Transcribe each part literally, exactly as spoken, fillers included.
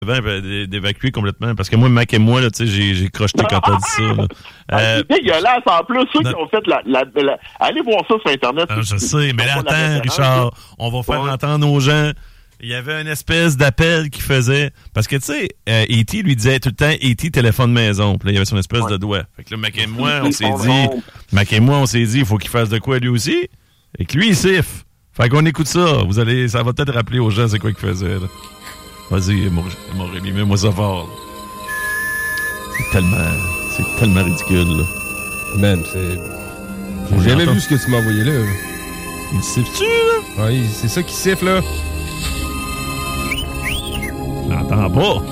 d'évacuer complètement. Parce que moi, Mac et moi, là, tu sais, j'ai, j'ai crocheté quand t'as dit ça. Là. Euh, c'est dégueulasse. En plus, ceux non. qui ont fait la, la, la... Allez voir ça sur Internet. Non, je sais, mais là, attends, Richard, on va faire ouais. entendre aux gens. Il y avait une espèce d'appel qu'il faisait. Parce que, tu sais, euh, E T lui disait tout le temps, E T téléphone maison. Puis là, il y avait son espèce ouais. de doigt. Fait que là, Mac et moi, on s'est dit, Mac et moi, on s'est dit, il faut qu'il fasse de quoi lui aussi. Et que lui, il siffle. Fait qu'on écoute ça. Vous allez, ça va peut-être rappeler aux gens c'est quoi qu'il faisait, là. Vas-y, mon, mon Rémi, mets-moi ça fort. Là. C'est tellement... C'est tellement ridicule, là. Même, c'est... J'ai on jamais entend... vu ce que tu m'as envoyé là. là. Il siffle-tu, là? Oui, c'est ça qui siffle, là. Je l'entends pas.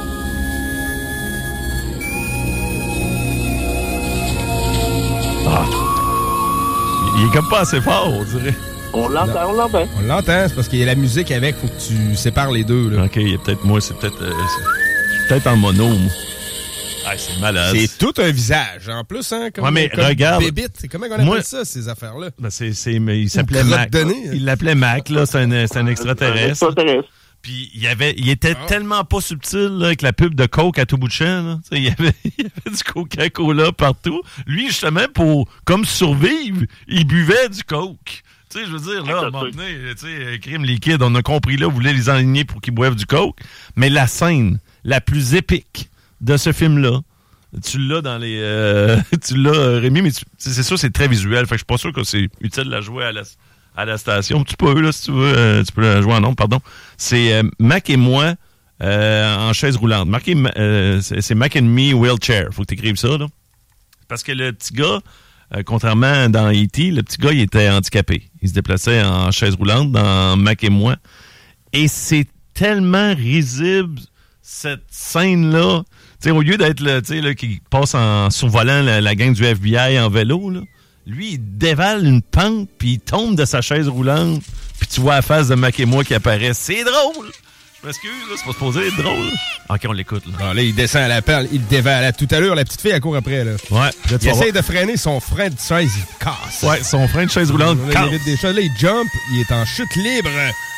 Ah. Il est comme pas assez fort, on dirait. On l'entend, non. on l'entend. On l'entend, c'est parce qu'il y a la musique avec, faut que tu sépares les deux. Là. OK, il y a peut-être moi, c'est peut-être euh, c'est peut-être en mono, moi. Ah, c'est malade. C'est tout un visage, en plus, hein, comme, ouais, mais comme regarde, bébite. C'est comment on appelle moi, ça, ces affaires-là? Ben c'est, c'est, mais il s'appelait Mac. Données, il l'appelait Mac, là, c'est un, c'est un extraterrestre. Un extraterrestre. Puis il, y avait, il était ah. tellement pas subtil là, avec la pub de Coke à tout bout de champ. Là. Il, y avait, il y avait du Coca-Cola partout. Lui, justement, pour comme survivre, il buvait du Coke. Tu sais, je veux dire, là, à un moment donné, tu sais, crime liquide, on a compris, là, vous voulez les enligner pour qu'ils boivent du Coke. Mais la scène la plus épique de ce film-là, tu l'as dans les... Euh, tu l'as, Rémi, mais tu, c'est sûr, c'est très visuel. Fait que je suis pas sûr que c'est utile de la jouer à la, à la station. Tu peux, là, si tu veux, euh, tu peux la jouer en nombre, pardon. C'est euh, Mac et moi euh, en chaise roulante. Marqué, euh, c'est, c'est Mac and Me Wheelchair. Faut que tu écrives ça, là. Parce que le petit gars... Euh, contrairement dans E T, le petit gars, il était handicapé. Il se déplaçait en chaise roulante dans Mac et moi. Et c'est tellement risible, cette scène-là. Tu sais, au lieu d'être le, tu sais, là, qui passe en survolant la, la gang du F B I en vélo, là, lui, il dévale une pente, puis il tombe de sa chaise roulante, puis tu vois la face de Mac et moi qui apparaît. C'est drôle! Je m'excuse, là, c'est pas supposé être drôle. OK, on l'écoute, là. Ah, là, il descend à la perle, il dévale. À tout à l'heure, la petite fille, elle court après, là. Ouais. Là, il essaie de freiner son frein de chaise, il casse. Ouais, son frein de chaise roulante là, casse. Il évite des choses. Là, il jump, il est en chute libre.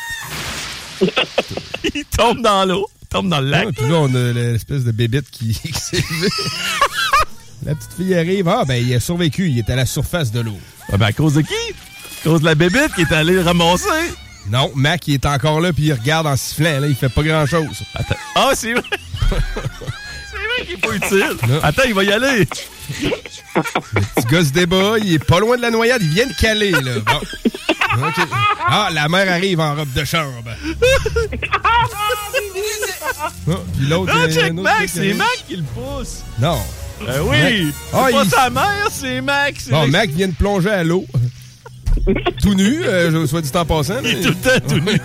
Il tombe dans l'eau, il tombe dans le lac. Ouais, puis là, on a l'espèce de bébite qui, qui s'est levée. La petite fille arrive. Ah, ben, il a survécu, il est à la surface de l'eau. Ah, ben, à cause de qui? À cause de la bébite qui est allée le ramasser. Non, Mac, il est encore là, puis il regarde en sifflant. Là, il fait pas grand-chose. Attends. Ah, c'est vrai! C'est vrai qu'il est pas utile. Non. Attends, il va y aller. Le petit gars se débat, il est pas loin de la noyade, il vient de caler, là. Bon. Okay. Ah, la mère arrive en robe de chambre. Oh, puis l'autre... Non, euh, check Mac, truc, c'est euh... Mac qui le pousse. Non. Euh, oui. Mac. C'est ah, pas il... sa mère, c'est Mac. C'est bon, l'ex... Mac vient de plonger à l'eau. Tout nu, euh, soit dit en passant. Il est mais... tout le temps tout nu.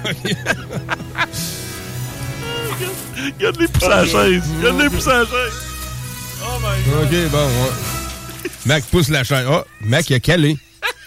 Regarde les pouces à la chaise. Regarde les pouces à la chaise. Oh my God. OK, bon, ouais. Mac pousse la chaise. Oh, Mac, il a calé.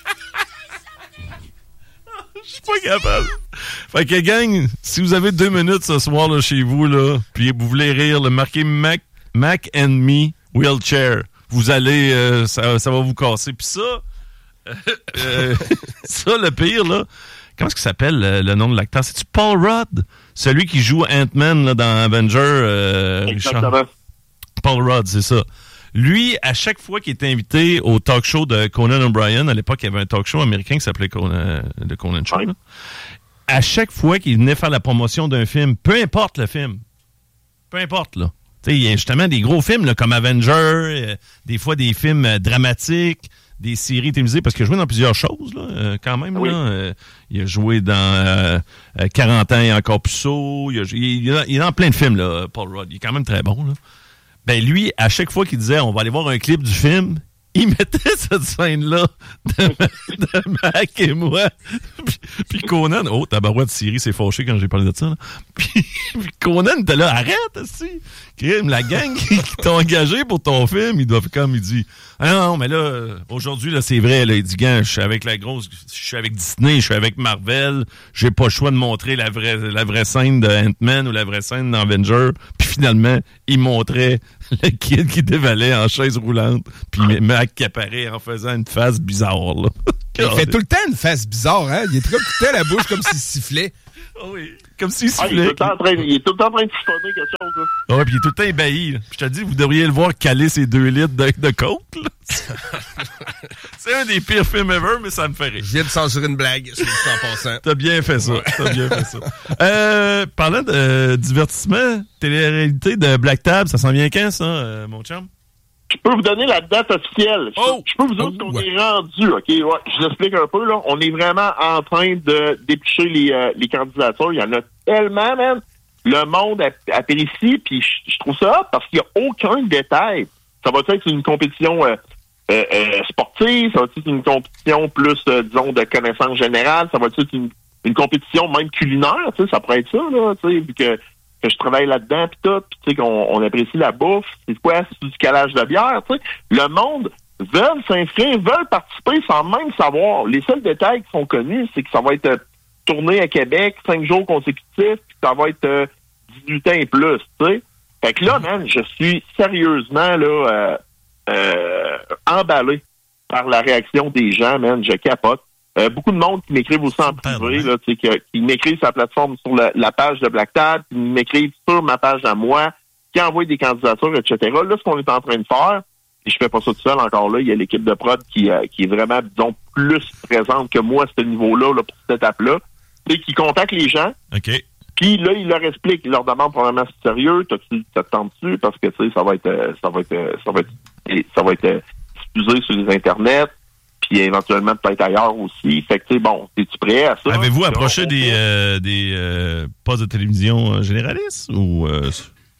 Je suis pas capable. Fait que, gang, si vous avez deux minutes ce soir là, chez vous, là, puis vous voulez rire, là, marquez Mac, Mac and Me Wheelchair. Vous allez, euh, ça, ça va vous casser. Puis ça... euh, ça, le pire, là, comment est-ce qu'il s'appelle le, le nom de l'acteur? C'est-tu Paul Rudd? Celui qui joue Ant-Man là, dans Avenger. Euh, Richard. Paul Rudd, c'est ça. Lui, à chaque fois qu'il était invité au talk show de Conan O'Brien, à l'époque, il y avait un talk show américain qui s'appelait Conan, le Conan Show. Là. À chaque fois qu'il venait faire la promotion d'un film, peu importe le film, peu importe, là. Tu sais, il y a justement des gros films là, comme Avenger, euh, des fois des films euh, dramatiques, des séries télévisées, parce qu'il a joué dans plusieurs choses, là, euh, quand même. Oui. Là, euh, il a joué dans euh, quarante ans et encore plus saut. Il, a, il, il, il est dans plein de films, là, Paul Rudd. Il est quand même très bon. Là. Ben lui, à chaque fois qu'il disait « on va aller voir un clip du film », il mettait cette scène-là de, de Mac et moi. Puis, puis Conan, oh, tabarouette, Siri s'est fâché quand j'ai parlé de ça. Là. Puis, puis Conan était là, arrête, aussi. Crime, la gang qui, qui t'a engagé pour ton film, ils doivent comme, il dit, ah non, mais là, aujourd'hui, là, c'est vrai, là, il dit, gars, je suis avec la grosse, je suis avec Disney, je suis avec Marvel, j'ai pas le choix de montrer la vraie, la vraie scène de Ant-Man ou la vraie scène d'Avenger. Puis finalement, il montrait le kid qui dévalait en chaise roulante, puis Mac qui apparaît en faisant une face bizarre, là. Il fait tout le temps une face bizarre, hein? Il est comme tout le temps la bouche comme s'il sifflait. Oh oui, comme s'il ah, il, soufflait. est tout le temps en train, il est tout le temps en train de siphonner quelque chose. Là. Ah ouais, puis il est tout le temps ébahi. Là. Je te dis, vous devriez le voir caler ses deux litres de, de coke. Là. C'est un des pires films ever, mais ça me fait rire. Je viens de censurer une blague, c'est cent pour cent. T'as bien fait ça. T'as bien fait ça. Euh, parlant de euh, divertissement, télé-réalité de Black Tab, ça s'en vient quand, ça, euh, mon chum? Je peux vous donner la date officielle. Je, oh! je peux vous dire oh, qu'on ouais. est rendu, OK? Ouais, je vous explique un peu, là. On est vraiment en train de dépêcher les, euh, les candidatures. Il y en a tellement, man. Le monde apprécie, puis je, je trouve ça hot parce qu'il n'y a aucun détail. Ça va être une compétition euh, euh, euh, sportive, ça va être une compétition plus, euh, disons, de connaissances générales, ça va être une, une compétition même culinaire, tu sais, ça pourrait être ça, là, tu sais, vu que que je travaille là-dedans, pis tout, pis tu sais, qu'on on apprécie la bouffe, c'est quoi, c'est du calage de bière, tu sais. Le monde veut s'inscrire, veulent participer sans même savoir. Les seuls détails qui sont connus, c'est que ça va être euh, tourné à Québec, cinq jours consécutifs, pis ça va être euh, dix-huit ans et plus, tu sais. Fait que là, man, je suis sérieusement, là, euh, euh, emballé par la réaction des gens, man, je capote. Euh, beaucoup de monde qui m'écrivent aussi en privé, là, tu sais, qui, qui m'écrivent sur la plateforme, sur la, la page de Black Tab, qui m'écrivent sur ma page à moi, qui envoient des candidatures, et cetera. Là, ce qu'on est en train de faire, et je fais pas ça tout seul encore là, il y a l'équipe de prod qui, euh, qui est vraiment, disons, plus présente que moi à ce niveau-là, là, pour cette étape-là, et qui contacte les gens. OK. Puis là, il leur explique, il leur demande probablement si c'est sérieux, t'as-tu, ça te tente-tu, parce que, tu sais, ça va être, euh, ça va être, euh, ça va être, ça va être euh, diffusé sur les internets. Puis éventuellement peut-être ailleurs aussi. Fait que, tu sais, bon, es-tu prêt à ça? Avez-vous approché on... des, euh, des euh, postes de télévision euh, généralistes ou... Euh...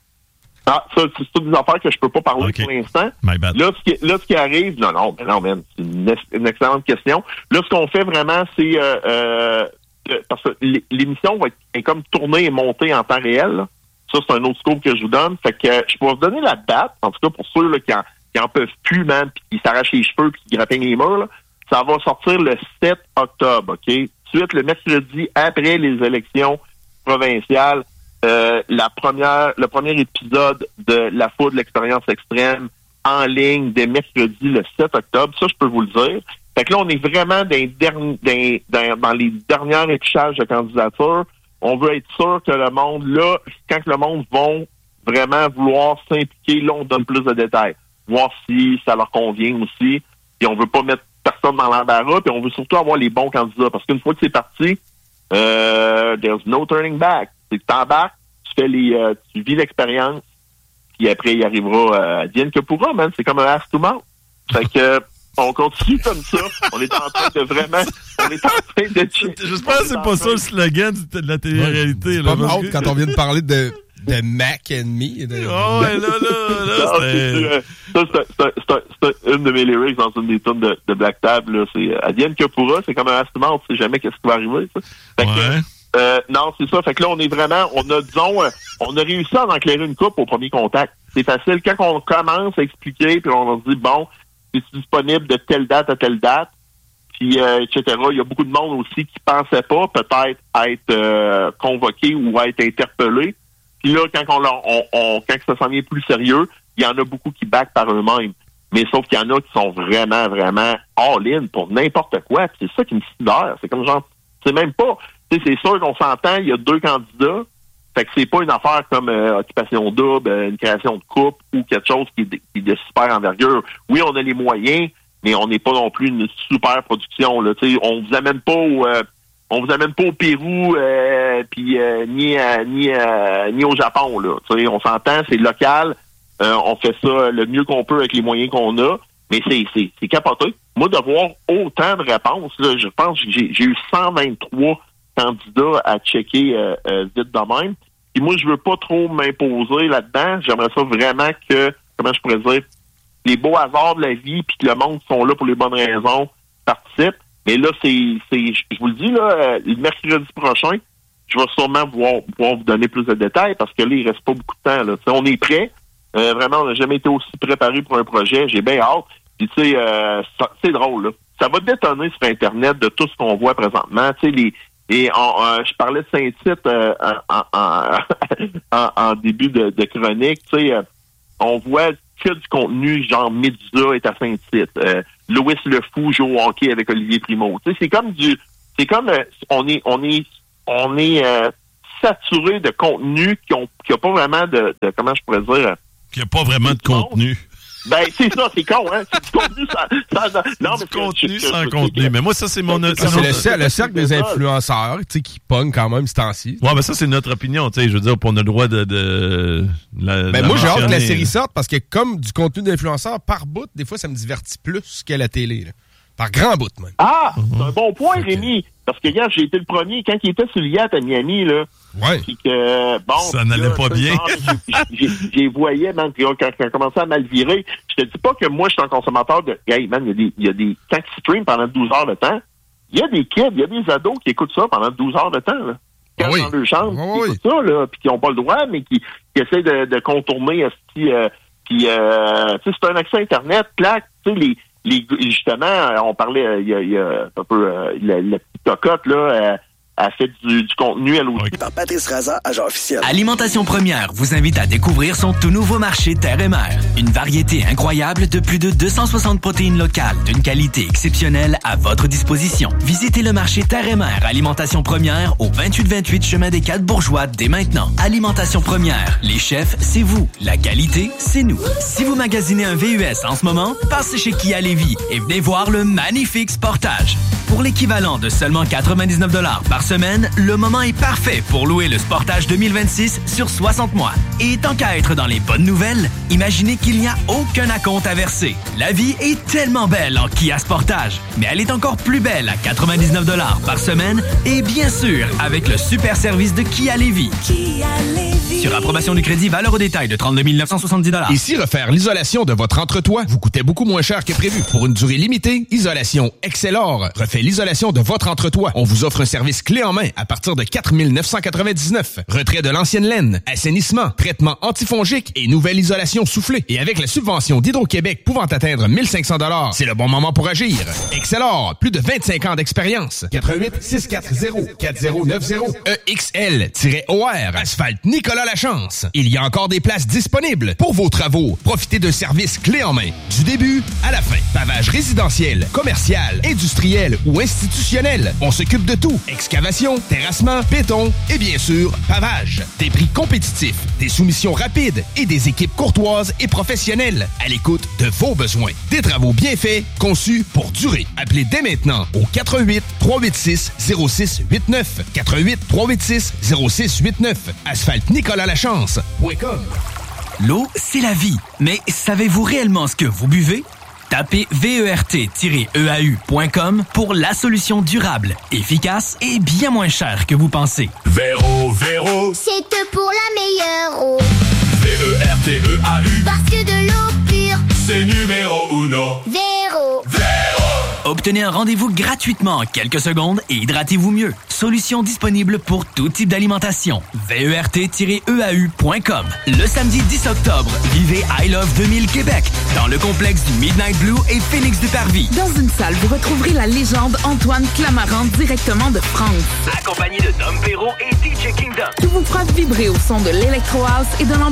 Ah, ça, c'est toutes des affaires que je peux pas parler okay. pour l'instant. My bad. Là, ce qui, là, ce qui arrive... Non, non, mais non, man, c'est une, une excellente question. Là, ce qu'on fait vraiment, c'est... Euh, euh, parce que l'émission va être est comme tournée et montée en temps réel. Là. Ça, c'est un autre scope que je vous donne. Fait que je peux vous donner la date, en tout cas pour ceux là, qui en... qui en peuvent plus, man, puis qui s'arrachent les cheveux, puis qui grappillent les murs, là, ça va sortir le sept octobre, OK? Suite, le mercredi, après les élections provinciales, euh, la première, le premier épisode de La Foudre, l'expérience extrême, en ligne, dès mercredi, le sept octobre. Ça, je peux vous le dire. Fait que là, on est vraiment dans, derni- dans, dans, dans les derniers épichages de candidature. On veut être sûr que le monde, là, quand le monde va vraiment vouloir s'impliquer, là, on donne plus de détails. Voir si ça leur convient aussi. Puis on veut pas mettre personne dans l'embarras, puis on veut surtout avoir les bons candidats. Parce qu'une fois que c'est parti, euh, there's no turning back. C'est que t'embarques, tu fais les, euh, tu vis l'expérience, puis après il arrivera euh, Diane que pourra, man. C'est comme un ass to mouth. Fait que on continue comme ça. On est en train de vraiment, on est en train de. J'espère que c'est pas ça le slogan de la télé-réalité. Ouais, là, pas mal quand on vient de parler de de Mac and Me. De... Oh, ouais, là, là, là, c'est... Ça, c'est, c'est, c'est, c'est une de mes lyrics dans une des tunes de, de Black Tab, là. C'est Adienne que pourra, c'est comme un instrument, on ne sait jamais qu'est-ce qui va arriver, ça. Fait ouais. que, euh, non, c'est ça. Fait que là, on est vraiment, on a, disons, euh, on a réussi à en éclairer une coupe au premier contact. C'est facile. Quand on commence à expliquer, puis on leur dit, bon, c'est disponible de telle date à telle date, puis euh, et cetera. Il y a beaucoup de monde aussi qui pensait pas peut-être être euh, convoqué ou être interpellé. Puis là, quand on, leur, on, on quand ça s'en vient plus sérieux, il y en a beaucoup qui backent par eux-mêmes. Mais sauf qu'il y en a qui sont vraiment, vraiment all-in pour n'importe quoi. Puis c'est ça qui me sidère. C'est comme genre, c'est même pas, tu sais, c'est sûr qu'on s'entend, il y a deux candidats. Fait que c'est pas une affaire comme euh, occupation double, une création de couple ou quelque chose qui est, de, qui est de super envergure. Oui, on a les moyens, mais on n'est pas non plus une super production. Là. Tu sais, on vous amène pas au... Euh, On vous amène pas au Pérou euh, puis euh, ni euh, ni euh, ni au Japon là. Tu sais, on s'entend, c'est local. Euh, on fait ça le mieux qu'on peut avec les moyens qu'on a, mais c'est c'est c'est capoté. Moi de voir autant de réponses, là, je pense que j'ai j'ai eu cent vingt-trois candidats à checker euh, euh, vite de même. Puis moi je veux pas trop m'imposer là-dedans. J'aimerais ça vraiment que, comment je pourrais dire, les beaux hasards de la vie puis que le monde qui sont là pour les bonnes raisons participent. Mais là, c'est, c'est, je vous le dis, là, le mercredi prochain, je vais sûrement pouvoir, pouvoir vous donner plus de détails parce que là, il reste pas beaucoup de temps, là. T'sais, on est prêt. Euh, vraiment, on n'a jamais été aussi préparé pour un projet. J'ai bien hâte. Puis, tu sais, euh, c'est drôle, là. Ça va détonner sur Internet de tout ce qu'on voit présentement. Tu sais, les, et on, euh, je parlais de Saint-Tite euh, en, en, en, en début de, de chronique. Tu sais, euh, on voit que du contenu, genre Médusa est à Saint-Tite. Euh, Louis Le Fou joue au hockey avec Olivier Primo. Tu sais, c'est comme du, c'est comme, euh, on est, on est on est euh, saturé de contenu qui ont qui a pas vraiment de, de comment je pourrais dire. Qui a pas vraiment de contenu. Ben, c'est ça, c'est con, hein? C'est du contenu sans... sans non, du mais contenu que, sans que, contenu. que, mais moi, ça, c'est mon... C'est, c'est le, cercle, le cercle des influenceurs, tu sais, qui pognent quand même ce temps-ci. Ouais, mais ça, c'est notre opinion, tu sais. Je veux dire, on a le droit de... de la, ben, la moi, j'ai hâte que la mentionner. série sorte parce que comme du contenu d'influenceur, par bout, des fois, ça me divertit plus qu'à la télé, là. Par grand bout, même. Ah, c'est un bon point, Rémi. Parce que, regarde, j'ai été le premier, quand il était sur le yacht à Miami, là. Ouais. Puis que, bon. Ça n'allait là, pas bien. J'ai, j'ai voyais, man, quand ça a commencé à mal virer. Je te dis pas que moi, je suis un consommateur de. Hey, man, il y a des, il y a des. Quand ils streament pendant douze heures de temps, il y a des kids, il y a des ados qui écoutent ça pendant douze heures de temps, là. Quand Ah oui. dans leur chambre, Ah qui oui. écoutent ça, là, puis qui n'ont pas le droit, mais qui, qui essaient de, de contourner, esti, euh, puis, euh, tu sais, c'est un accès Internet, clac, tu sais, les. Les, justement, on parlait, il y a, il y a un peu, euh, la, la petite cocotte, là, euh, a fait du, du contenu, elle aussi. Par Patrice Raza, agent officiel. Alimentation Première vous invite à découvrir son tout nouveau marché Terre et Mer. Une variété incroyable de plus de deux cent soixante protéines locales d'une qualité exceptionnelle à votre disposition. Visitez le marché Terre et Mer Alimentation Première au vingt-huit vingt-huit chemin des Quatre Bourgeois dès maintenant. Alimentation Première, les chefs, c'est vous. La qualité, c'est nous. Si vous magasinez un V U S en ce moment, passez chez Kia Lévis et venez voir le magnifique Sportage. Pour l'équivalent de seulement quatre-vingt-dix-neuf dollars par semaine, le moment est parfait pour louer le Sportage deux mille vingt-six sur soixante mois. Et tant qu'à être dans les bonnes nouvelles, imaginez qu'il n'y a aucun acompte à verser. La vie est tellement belle en Kia Sportage, mais elle est encore plus belle à quatre-vingt-dix-neuf dollars par semaine et bien sûr avec le super service de Kia Lévis. Kia Lévis. Sur approbation du crédit, valeur au détail de trente-deux mille neuf cent soixante-dix dollars. Et si refaire l'isolation de votre entre-toit vous coûtait beaucoup moins cher que prévu? Pour une durée limitée, Isolation Excelor refait l'isolation de votre entre-toit. On vous offre un service clé en main à partir de quatre mille neuf cent quatre-vingt-dix-neuf. Retrait de l'ancienne laine, assainissement, traitement antifongique et nouvelle isolation soufflée. Et avec la subvention d'Hydro-Québec pouvant atteindre mille cinq cents dollars, c'est le bon moment pour agir. Excelor, plus de vingt-cinq ans d'expérience. quatre-vingt-huit six cent quarante quatre zéro neuf zéro E X L O R Asphalte Nicolas Lachance. Il y a encore des places disponibles pour vos travaux. Profitez d'un service clé en main. Du début à la fin. Pavage résidentiel, commercial, industriel ou institutionnel. On s'occupe de tout. Excavation, terrassement, béton et bien sûr, pavage. Des prix compétitifs, des soumissions rapides et des équipes courtoises et professionnelles à l'écoute de vos besoins. Des travaux bien faits, conçus pour durer. Appelez dès maintenant au quatre un huit trois huit six zéro six huit neuf. quatre un huit trois huit six zéro six huit neuf. Asphalte Nicolas Lachance point com. L'eau, c'est la vie. Mais savez-vous réellement ce que vous buvez? Tapez V E R T E A U point com pour la solution durable, efficace et bien moins chère que vous pensez. Véro, Véro, C'est pour la meilleure eau. V E R T E A U, Parce que de l'eau pure, c'est numéro uno. Véro. Véro. Obtenez un rendez-vous gratuitement en quelques secondes et hydratez-vous mieux. Solution disponible pour tout type d'alimentation. V E R T E A U point com. Le samedi dix octobre, vivez I Love deux mille Québec dans le complexe du Midnight Blue et Félix du Parvis. Dans une salle, vous retrouverez la légende Antoine Clamaran directement de France. Accompagné de Dom Perrault et D J Kingdom. Qui vous fera vibrer au son de l'Electro House et de l'ambiance